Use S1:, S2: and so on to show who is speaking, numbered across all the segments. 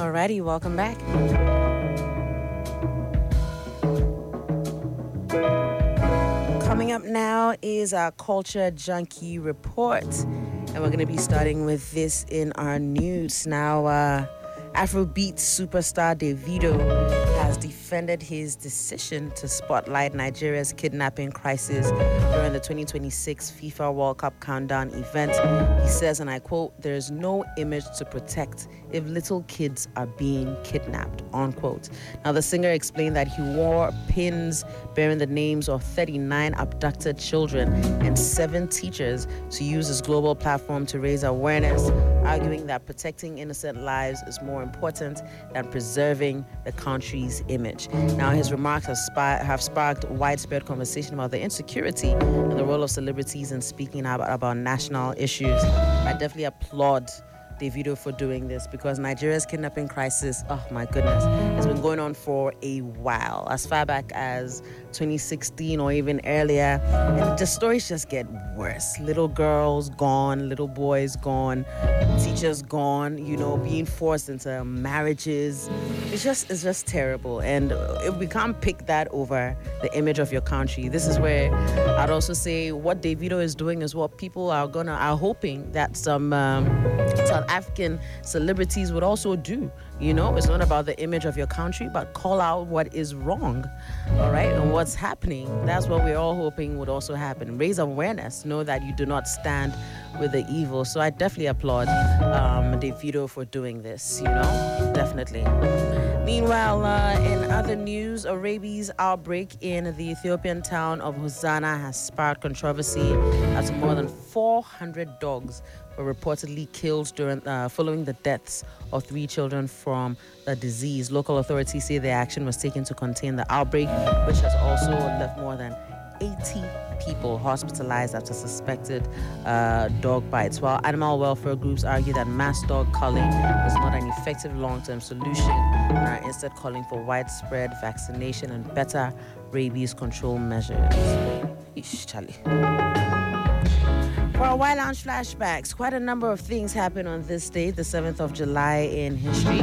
S1: Alrighty, welcome back. Coming up now is our Culture Junkie Report. And we're going to be starting with this in our news. Now, Afrobeat superstar Davido has defended his decision to spotlight Nigeria's kidnapping crisis during the 2026 FIFA World Cup countdown event. He says, and I quote, "There is no image to protect if little kids are being kidnapped," unquote. Now, the singer explained that he wore pins bearing the names of 39 abducted children and 7 teachers to use his global platform to raise awareness, arguing that protecting innocent lives is more important than preserving the country's image. Now, his remarks have sparked widespread conversation about the insecurity and the role of celebrities in speaking about national issues. I definitely applaud Davido for doing this because Nigeria's kidnapping crisis, oh my goodness, has been going on for a while, as far back as 2016 or even earlier, and the stories just get worse. Little girls gone, little boys gone, teachers gone, being forced into marriages. It's just terrible, and if we can't pick that over the image of your country, this is where I'd also say what Davido is doing is what people are hoping that some South African celebrities would also do. It's not about the image of your country, but call out what is wrong, all right, and what's happening. That's what we're all hoping would also happen. Raise awareness. Know that you do not stand with the evil. So I definitely applaud Davido for doing this. Definitely. Meanwhile, in other news, a rabies outbreak in the Ethiopian town of Hosanna has sparked controversy as more than 400 dogs were reportedly killed following the deaths of 3 children from the disease. Local authorities say the action was taken to contain the outbreak, which has also left more than 80 people hospitalized after suspected dog bites, while animal welfare groups argue that mass dog culling is not an effective long-term solution and are instead calling for widespread vaccination and better rabies control measures. Charlie. For our Wild Lounge flashbacks, quite a number of things happened on this date, the 7th of July in history.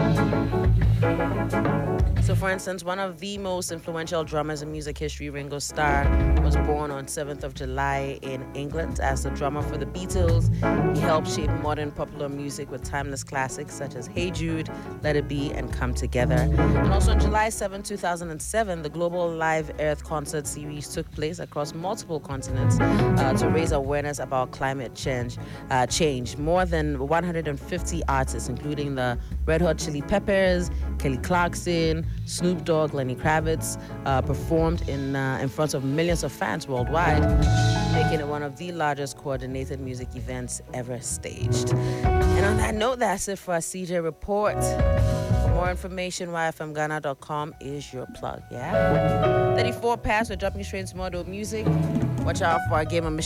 S1: So, for instance, one of the most influential drummers in music history, Ringo Starr, was born on 7th of July in England. As the drummer for the Beatles, he helped shape modern popular music with timeless classics such as Hey Jude, Let It Be, and Come Together. And also on July 7, 2007, the Global Live Earth concert series took place across multiple continents to raise awareness about climate change. More than 150 artists, including the Red Hot Chili Peppers, Kelly Clarkson, Snoop Dogg, Lenny Kravitz, performed in front of millions of fans worldwide, making it one of the largest coordinated music events ever staged. And on that note, that's it for our CJ Report. For more information, yfmghana.com is your plug, yeah? 34 past, we're dropping straight into more dope music. Watch out for our game of